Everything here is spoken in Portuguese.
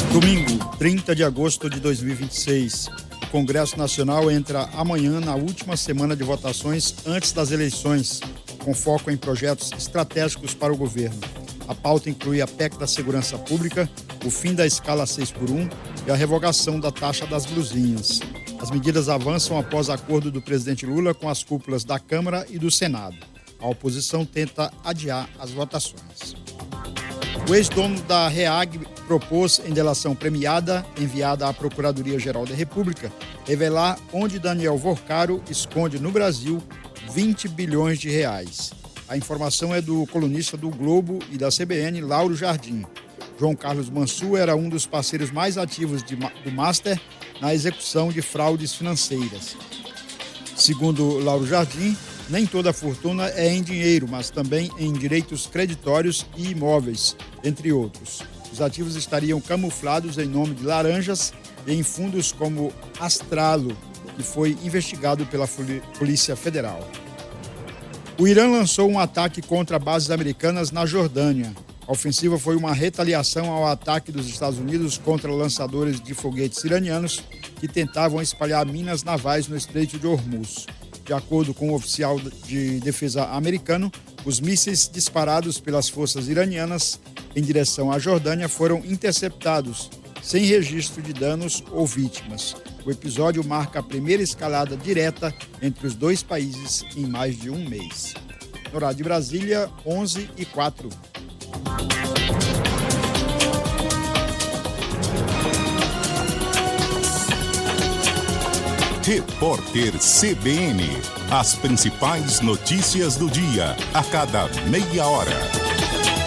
Domingo, 30 de agosto de 2026. O Congresso Nacional entra amanhã na última semana de votações antes das eleições, com foco em projetos estratégicos para o governo. A pauta inclui a PEC da Segurança Pública, o fim da escala 6x1 e a revogação da taxa das blusinhas. As medidas avançam após acordo do presidente Lula com as cúpulas da Câmara e do Senado. A oposição tenta adiar as votações. O ex-dono da REAG propôs, em delação premiada, enviada à Procuradoria-Geral da República, revelar onde Daniel Vorcaro esconde no Brasil 20 bilhões de reais. A informação é do colunista do Globo e da CBN, Lauro Jardim. João Carlos Mansur era um dos parceiros mais ativos do Master na execução de fraudes financeiras. Segundo Lauro Jardim, nem toda a fortuna é em dinheiro, mas também em direitos creditórios e imóveis, entre outros. Os ativos estariam camuflados em nome de laranjas e em fundos como Astralo, que foi investigado pela Polícia Federal. O Irã lançou um ataque contra bases americanas na Jordânia. A ofensiva foi uma retaliação ao ataque dos Estados Unidos contra lançadores de foguetes iranianos que tentavam espalhar minas navais no Estreito de Hormuz. De acordo com o oficial de defesa americano, os mísseis disparados pelas forças iranianas em direção à Jordânia foram interceptados, sem registro de danos ou vítimas. O episódio marca a primeira escalada direta entre os dois países em mais de um mês. No horário de Brasília, 11h04. Repórter CBN. As principais notícias do dia, a cada meia hora.